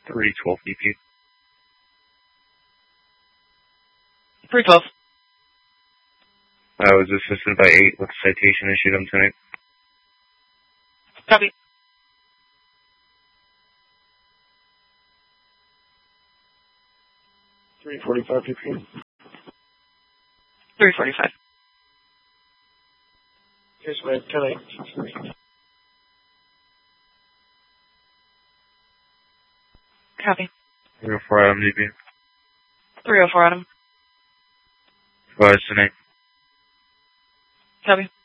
312 BP. 312. I was assisted by 8 with citation issued on tonight. Copy. $345 PP. 345. Here's my 10-8. Copy. 304 Adam DP. 304 Adam. Advised tonight. Copy.